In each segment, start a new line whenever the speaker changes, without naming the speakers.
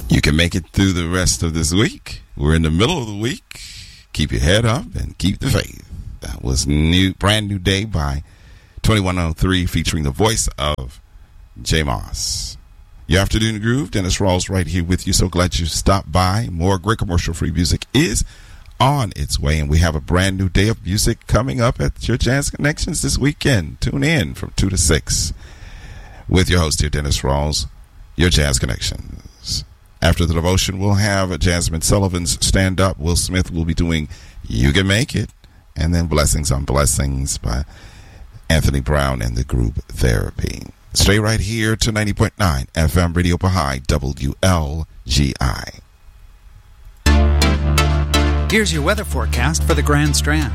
You can make it through the rest of this week. We're in the middle of the week. Keep your head up and keep the faith. That was Brand New Day by 2103 featuring the voice of J. Moss. Your Afternoon Groove, Dennis Rawls right here with you. So glad you stopped by. More great commercial-free music is on its way, and we have a brand new day of music coming up at your Jazz Connections this weekend. Tune in from 2 to 6 with your host here, Dennis Rawls, your Jazz Connections. After the devotion, we'll have Jasmine Sullivan's Stand Up. Will Smith will be doing You Can Make It, and then Blessings on Blessings by Anthony Brown and the Group Therapy. Stay right here to 90.9 FM Radio Baha'i, WLGI.
Here's your weather forecast for the Grand Strand.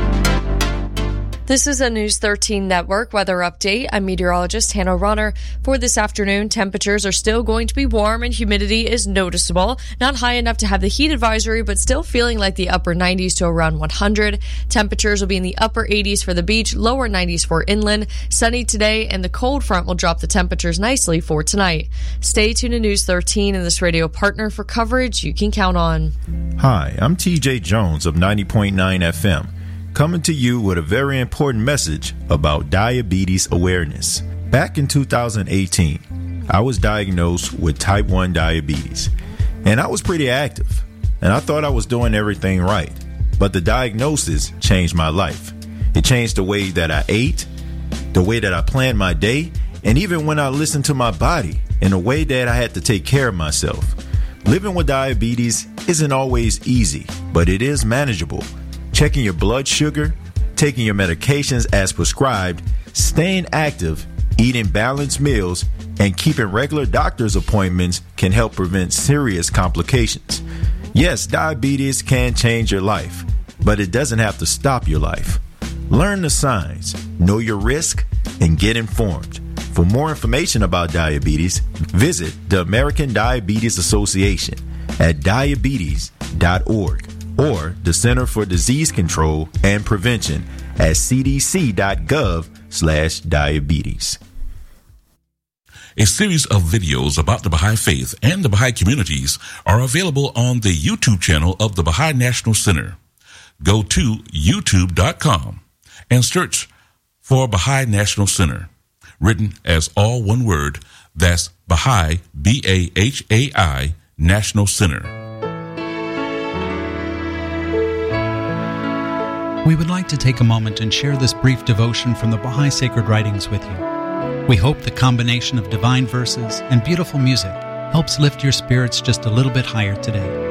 This is a News 13 Network weather update. I'm meteorologist Hannah Ronner. For this afternoon, temperatures are still going to be warm and humidity is noticeable. Not high enough to have the heat advisory, but still feeling like the upper 90s to around 100. Temperatures will be in the upper 80s for the beach, lower 90s for inland. Sunny today, and the cold front will drop the temperatures nicely for tonight. Stay tuned to News 13 and this radio partner for coverage you can count on.
Hi, I'm TJ Jones of 90.9 FM. Coming to you with a very important message about diabetes awareness. Back in 2018, I was diagnosed with type 1 diabetes, and I was pretty active, and I thought I was doing everything right. But the diagnosis changed my life. It changed the way that I ate, the way that I planned my day, and even when I listened to my body in a way that I had to take care of myself. Living with diabetes isn't always easy, but it is manageable. Checking your blood sugar, taking your medications as prescribed, staying active, eating balanced meals, and keeping regular doctor's appointments can help prevent serious complications. Yes, diabetes can change your life, but it doesn't have to stop your life. Learn the signs, know your risk, and get informed. For more information about diabetes, visit the American Diabetes Association at diabetes.org. or the Center for Disease Control and Prevention at cdc.gov/diabetes.
A series of videos about the Baha'i Faith and the Baha'i communities are available on the YouTube channel of the Baha'i National Center. Go to youtube.com and search for Baha'i National Center, written as all one word. That's Baha'i, Bahai, National Center.
We would like to take a moment and share this brief devotion from the Baha'i Sacred Writings with you. We hope the combination of divine verses and beautiful music helps lift your spirits just a little bit higher today.